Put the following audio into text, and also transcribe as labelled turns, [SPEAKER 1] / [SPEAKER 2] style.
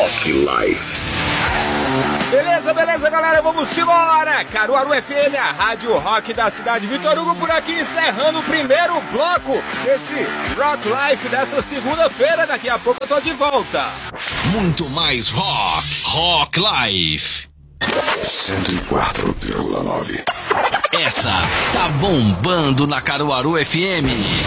[SPEAKER 1] Rock Life.
[SPEAKER 2] Beleza, galera, vamos embora! Caruaru FM, a rádio rock da cidade. Vitor Hugo por aqui, encerrando o primeiro bloco desse Rock Life dessa segunda-feira. Daqui a pouco eu tô de volta.
[SPEAKER 3] Muito mais Rock Life
[SPEAKER 1] 104,9.
[SPEAKER 3] Essa tá bombando na Caruaru FM.